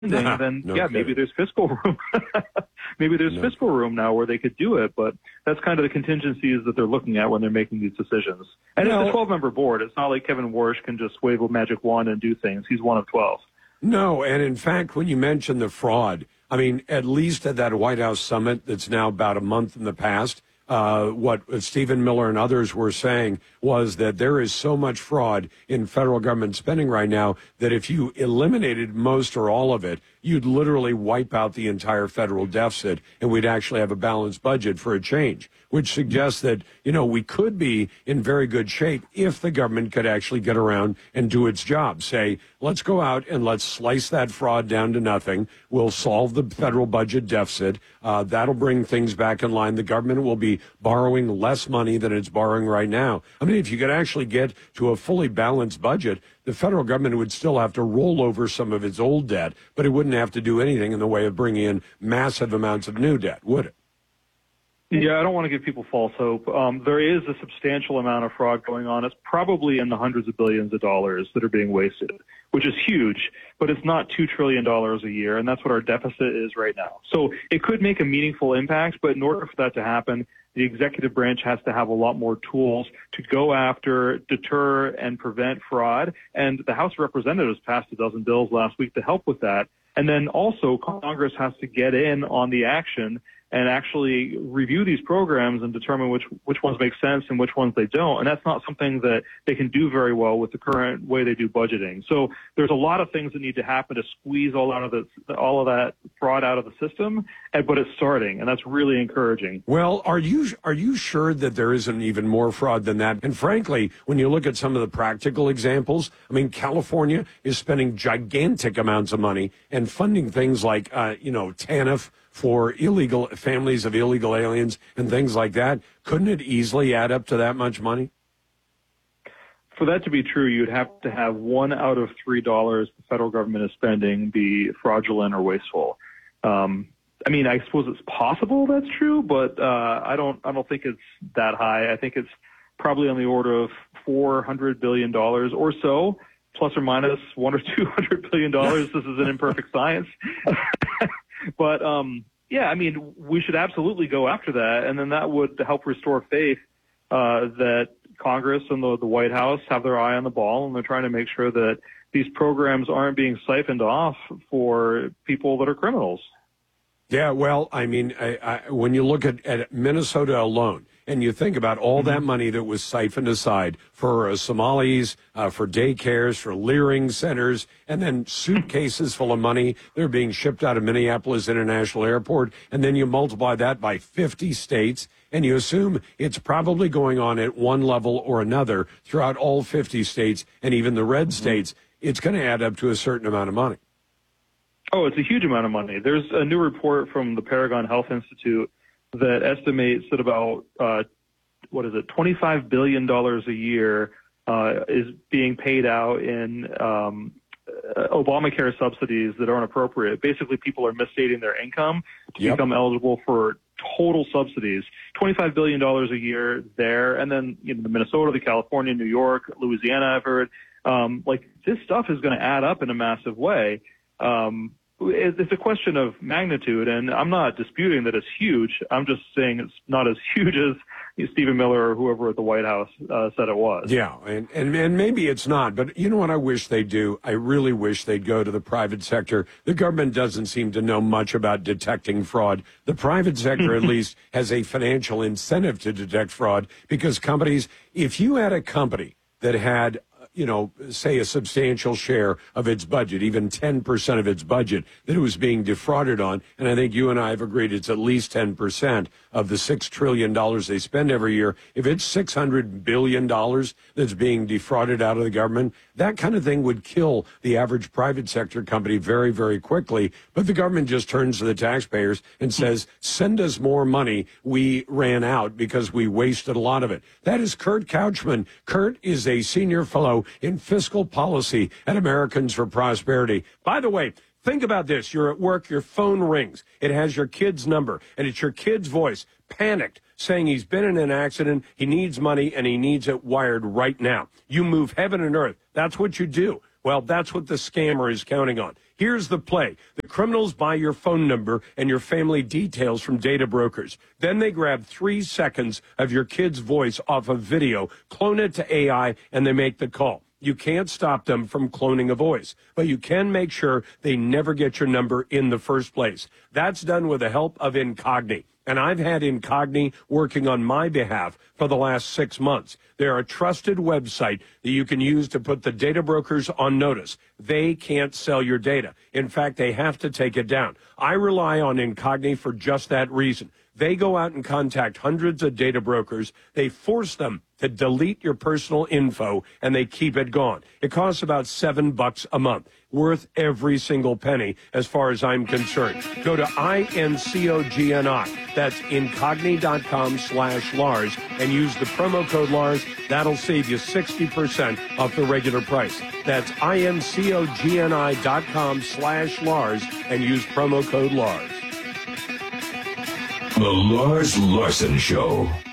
then No yeah, kidding. maybe there's fiscal room. Maybe there's fiscal room now where they could do it, but that's kind of the contingencies that they're looking at when they're making these decisions. And it's a 12-member board. It's not like Kevin Warsh can just wave a magic wand and do things. He's one of 12. No, and in fact, when you mention the fraud, I mean, at least at that White House summit that's now about a month in the past, what Stephen Miller and others were saying was that there is so much fraud in federal government spending right now that if you eliminated most or all of it, you'd literally wipe out the entire federal deficit and we'd actually have a balanced budget for a change, which suggests that, you know, we could be in very good shape if the government could actually get around and do its job. Say, let's go out and let's slice that fraud down to nothing. We'll solve the federal budget deficit. That'll bring things back in line. The government will be borrowing less money than it's borrowing right now. I mean, if you could actually get to a fully balanced budget, the federal government would still have to roll over some of its old debt, but it wouldn't have to do anything in the way of bringing in massive amounts of new debt, would it? Yeah, I don't want to give people false hope. There is a substantial amount of fraud going on. It's probably in the hundreds of billions of dollars that are being wasted, which is huge, but it's not $2 trillion a year, and that's what our deficit is right now. So it could make a meaningful impact, but in order for that to happen, the executive branch has to have a lot more tools to go after, deter, and prevent fraud. And the House of Representatives passed a dozen bills last week to help with that. And then also Congress has to get in on the action and actually review these programs and determine which ones make sense and which ones they don't. And that's not something that they can do very well with the current way they do budgeting. So there's a lot of things that need to happen to squeeze all of that fraud out of the system, but it's starting, and that's really encouraging. Well, are you sure that there isn't even more fraud than that? And frankly, when you look at some of the practical examples, I mean, California is spending gigantic amounts of money and funding things like, TANF for illegal families of illegal aliens and things like that. Couldn't it easily add up to that much money? For that to be true, you'd have to have $1 out of $3 the federal government is spending be fraudulent or wasteful. I mean, I suppose it's possible that's true, but I don't think it's that high. I think it's probably on the order of $400 billion or so, plus or minus $100 or $200 billion. This is an imperfect science. But, yeah, I mean, we should absolutely go after that, and then that would help restore faith that Congress and the White House have their eye on the ball, and they're trying to make sure that these programs aren't being siphoned off for people that are criminals. Yeah, well, I mean, when you look at Minnesota alone, and you think about all that money that was siphoned aside for Somalis, for daycares, for Leering centers, and then suitcases full of money, they're being shipped out of Minneapolis International Airport, and then you multiply that by 50 states, and you assume it's probably going on at one level or another throughout all 50 states, and even the red states. It's going to add up to a certain amount of money. Oh, it's a huge amount of money. There's a new report from the Paragon Health Institute that estimates that about, $25 billion a year is being paid out in Obamacare subsidies that aren't appropriate. Basically, people are misstating their income to become eligible for total subsidies. $25 billion a year there. And then, the Minnesota, the California, New York, Louisiana, I've heard. This stuff is going to add up in a massive way. It's a question of magnitude, and I'm not disputing that it's huge. I'm just saying it's not as huge as Stephen Miller or whoever at the White House said it was. Yeah, and maybe it's not, but you know what I wish they'd do? I really wish they'd go to the private sector. The government doesn't seem to know much about detecting fraud. The private sector, at least, has a financial incentive to detect fraud because companies, if you had a company that had say a substantial share of its budget, even 10% of its budget that it was being defrauded on. And I think you and I have agreed it's at least 10% of the $6 trillion they spend every year. If it's $600 billion that's being defrauded out of the government, that kind of thing would kill the average private sector company very, very quickly. But the government just turns to the taxpayers and says, send us more money. We ran out because we wasted a lot of it. That is Kurt Couchman. Kurt is a senior fellow in fiscal policy at Americans for Prosperity. By the way, think about this. You're at work, your phone rings. It has your kid's number, and it's your kid's voice, panicked, saying he's been in an accident, he needs money, and he needs it wired right now. You move heaven and earth. That's what you do. Well, that's what the scammer is counting on. Here's the play. The criminals buy your phone number and your family details from data brokers. Then they grab 3 seconds of your kid's voice off of video, clone it to AI, and they make the call. You can't stop them from cloning a voice, but you can make sure they never get your number in the first place. That's done with the help of Incogni. And I've had Incogni working on my behalf for the last 6 months. They're a trusted website that you can use to put the data brokers on notice. They can't sell your data. In fact, they have to take it down. I rely on Incogni for just that reason. They go out and contact hundreds of data brokers. They force them to delete your personal info, and they keep it gone. It costs about $7 a month, worth every single penny as far as I'm concerned. Go to INCOGNI. That's incogni.com/Lars and use the promo code Lars. That'll save you 60% off the regular price. That's INCOGNI.com/Lars and use promo code Lars. The Lars Larson Show.